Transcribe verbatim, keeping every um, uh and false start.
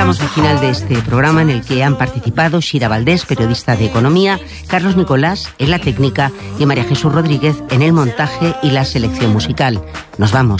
llegamos al final de este programa en el que han participado Shira Valdés, periodista de economía, Carlos Nicolás en la técnica y María Jesús Rodríguez en el montaje y la selección musical. Nos vamos.